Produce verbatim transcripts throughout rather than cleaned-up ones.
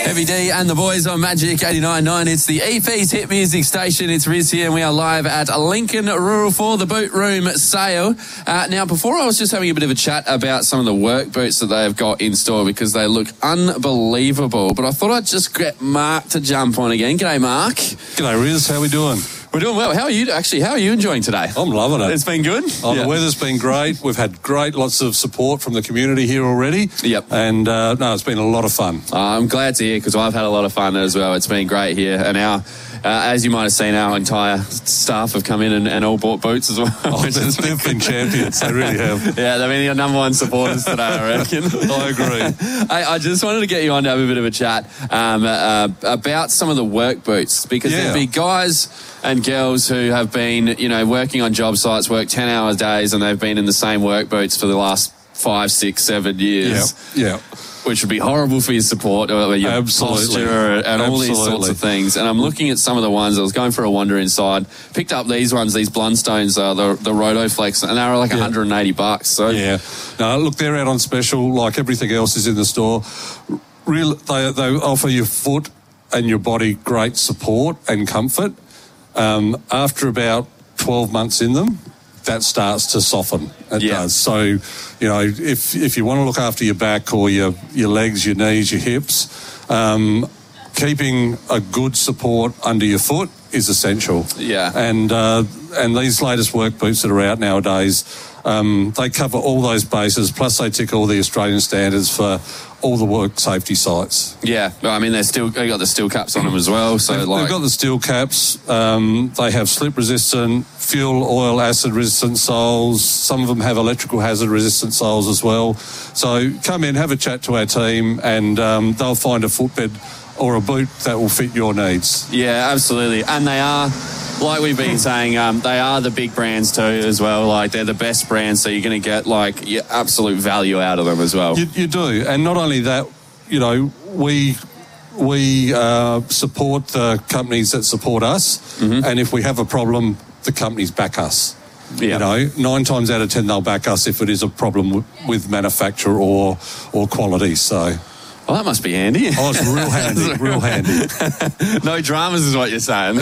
Heavy D and the boys on Magic eighty-nine point nine. It's the E P's hit music station. It's Riz here, and we are live at Lincoln Rural for the Boot Room sale. Uh, now, before I was just having a bit of a chat about some of the work boots that they've got in store because they look unbelievable. But I thought I'd just get Mark to jump on again. G'day, Mark. G'day, Riz. How we doing? We're doing well. How are you? Actually, how are you enjoying today? I'm loving it. It's been good? Oh, yeah. The weather's been great. We've had great, lots of support from the community here already. Yep. And, uh, no, it's been a lot of fun. Uh, I'm glad to hear because I've had a lot of fun as well. It's been great here. And our, uh, as you might have seen, our entire staff have come in and, and all bought boots as well. Oh, they've, they've been champions. They really have. Yeah, they've been your number one supporters today, I reckon. I agree. I, I just wanted to get you on to have a bit of a chat um, uh, about some of the work boots because Yeah. there'd be guys and girls who have been, you know, working on job sites, work ten hour days, and they've been in the same work boots for the last five, six, seven years. Yeah, yeah. Which would be horrible for your support, or your Absolutely. posture, and all these sorts Absolutely. of things. And I'm looking at some of the ones. I was going for a wander inside, picked up these ones, these Blundstones, uh, the the Rotoflex, and they were like Yeah. one hundred eighty bucks. So Yeah. No, look, they're out on special like everything else is in the store. Real, they, they offer your foot and your body great support and comfort. Um, after about twelve months in them, that starts to soften. It Yeah. does. So, you know, if if you want to look after your back or your, your legs, your knees, your hips, um, keeping a good support under your foot is essential. Yeah. And uh, and these latest work boots that are out nowadays, um, they cover all those bases, plus they tick all the Australian standards for all the work safety sites. Yeah, well, I mean, they're still they got the steel caps on them as well. So They've, like, they've got the steel caps. Um, they have slip resistant, fuel, oil, acid resistant soles. Some of them have electrical hazard resistant soles as well. So come in, have a chat to our team, and um, they'll find a footbed or a boot that will fit your needs. yeah, absolutely, and they are. Like we've been saying, um, they are the big brands too as well. Like they're the best brands, so you're going to get like your absolute value out of them as well. You, you do, and not only that, you know, we we uh, support the companies that support us, Mm-hmm. and if we have a problem, the companies back us. Yeah. You know, nine times out of ten they'll back us if it is a problem w- with manufacture or or quality. So. Well, that must be handy. Oh, it's real handy, real handy. No dramas is what you're saying.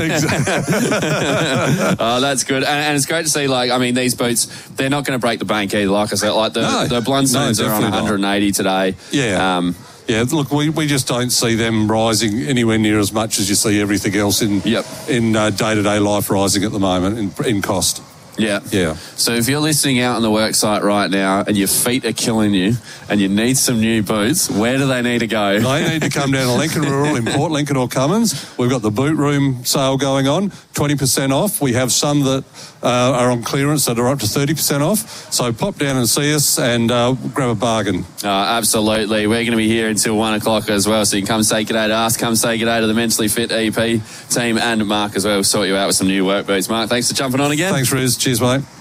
Oh, that's good. And, and it's great to see, like, I mean, these boots, they're not going to break the bank either. Like I said, like the, No. the Blundstones No, are on definitely not. one hundred eighty today. Yeah. Um, Yeah, look, we, we just don't see them rising anywhere near as much as you see everything else in Yep. in uh, day-to-day life rising at the moment in, in cost. yeah. Yeah. So if you're listening out on the work site right now and your feet are killing you and you need some new boots, where do they need to go? They need to come down to Lincoln Rural in Port Lincoln or Cummins. We've got the boot room sale going on, twenty percent off. We have some that uh, are on clearance that are up to thirty percent off. So pop down and see us and uh, grab a bargain. Uh, absolutely. We're going to be here until one o'clock as well, so you can come say g'day to us, come say g'day to the Mentally Fit E P team and Mark as well. We'll sort you out with some new work boots. Mark, thanks for jumping on again. Thanks, Riz. Cheers, mate.